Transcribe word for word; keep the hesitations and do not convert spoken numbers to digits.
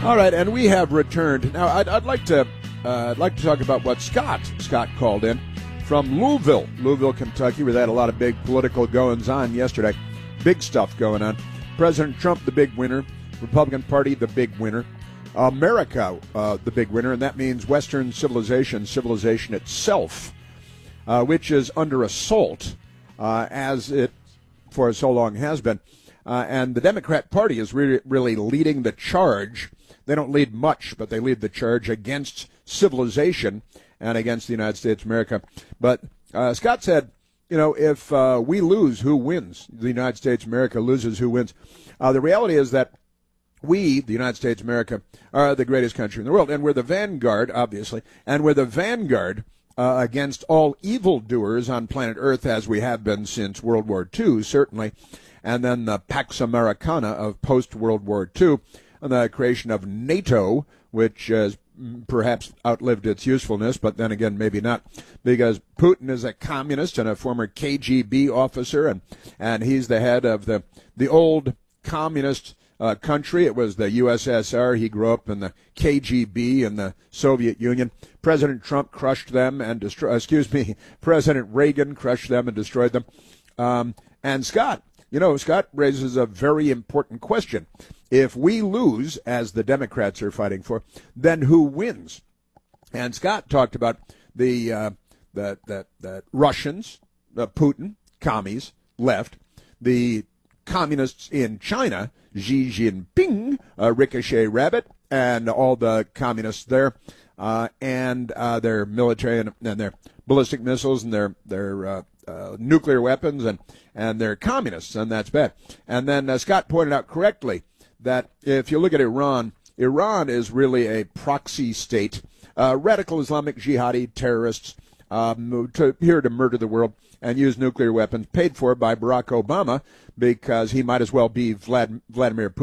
All right, and we have returned. Now, I'd, I'd like to uh, I'd like to talk about what Scott Scott called in from Louisville, Louisville, Kentucky, where they had a lot of big political goings-on yesterday. Big stuff going on. President Trump, the big winner. Republican Party, the big winner. America, uh, the big winner, and that means Western civilization, civilization itself, uh, which is under assault, uh, as it for so long has been. Uh, and the Democrat Party is really, really leading the charge. They don't lead much, but they lead the charge against civilization and against the United States of America. But uh, Scott said, you know, if uh, we lose, who wins? The United States of America loses, who wins? Uh, the reality is that we, the United States of America, are the greatest country in the world, and we're the vanguard, obviously, and we're the vanguard uh, against all evildoers on planet Earth, as we have been since World War Two, certainly, and then the Pax Americana of post-World War Two, and the creation of NATO, which has perhaps outlived its usefulness, but then again, maybe not, because Putin is a communist and a former K G B officer, and, and he's the head of the, the old communist uh, country. It was the U S S R. He grew up in the K G B in the Soviet Union. President Trump crushed them and destroyed, excuse me, President Reagan crushed them and destroyed them. Um, and Scott, you know, Scott raises a very important question. If we lose, as the Democrats are fighting for, then who wins? And Scott talked about the uh, the, the, the Russians, uh, Putin, commies, left, the communists in China, Xi Jinping, uh, Ricochet Rabbit, and all the communists there, uh, and uh, their military and, and their ballistic missiles and their their uh, uh, nuclear weapons, and and they're communists, and that's bad. And then uh, Scott pointed out correctly that if you look at Iran, Iran is really a proxy state, uh, radical Islamic jihadi terrorists um, to, here to murder the world and use nuclear weapons, paid for by Barack Obama, because he might as well be Vlad, Vladimir Putin.